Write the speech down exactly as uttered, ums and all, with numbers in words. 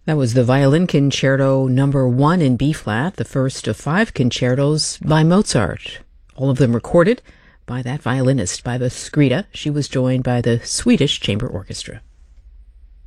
That was the Violin Concerto number one in B-flat, the first of five concertos by Mozart. All of them recorded by that violinist, by the Scrida. She was joined by the Swedish Chamber Orchestra.